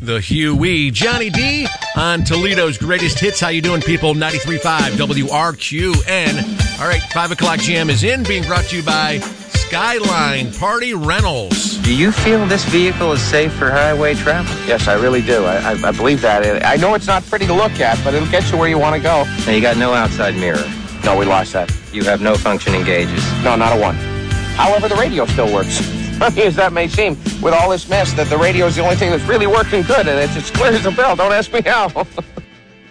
the Huey. Johnny D on Toledo's Greatest Hits. How you doing, people? 93.5 WRQN. All right, 5 o'clock jam is in, being brought to you by Skyline Party Rentals. Do you feel this vehicle is safe for highway travel? Yes, I really do. I believe that. I know it's not pretty to look at, but it'll get you where you want to go. Now, you got no outside mirror. No, we lost that. You have no functioning gauges. No, not a one. However, the radio still works. Funny as that may seem, with all this mess, that the radio is the only thing that's really working good, and it's as clear as a bell. Don't ask me how.